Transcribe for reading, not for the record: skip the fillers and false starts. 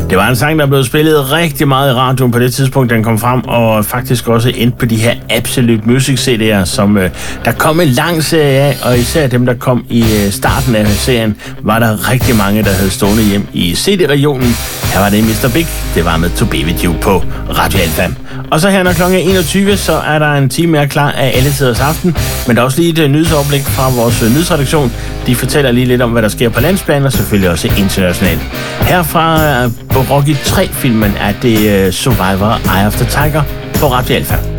Det var en sang, der blev spillet rigtig meget i radioen på det tidspunkt, den kom frem, og faktisk også endte på de her Absolute Music CD'er, som der kom en lang serie af, og især dem, der kom i starten af serien, var der rigtig mange, der havde stående hjem i CD-regionen. Her var det Mr. Big, det var med To Be With You på Radio Alfa. Og så her, når klokken 21, så er der en time mere klar af Alle Tiders Aften, men der er også lige et nyhedsoverblik fra vores nyhedsredaktion. De fortæller lige lidt om, hvad der sker på landsplan, og selvfølgelig også internationalt. Herfra på Rocky 3-filmen er det Survivor Eye of the Tiger på Radio Alfa.